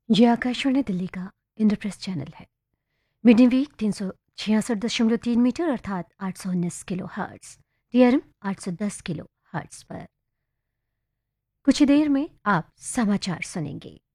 ये आकाशवाणी दिल्ली का इंद्रप्रस्थ चैनल है। मीडियम वेव 366.3 मीटर अर्थात 819 kilo hertz, DRM 810 kilo hertz पर। कुछ ही देर में आप समाचार सुनेंगे।